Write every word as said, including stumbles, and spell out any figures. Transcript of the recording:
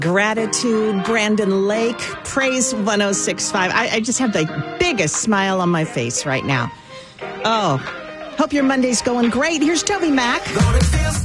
Gratitude, Brandon Lake, Praise one oh six point five. I, I just have the biggest smile on my face right now. Oh, hope your Monday's going great. Here's Toby Mac.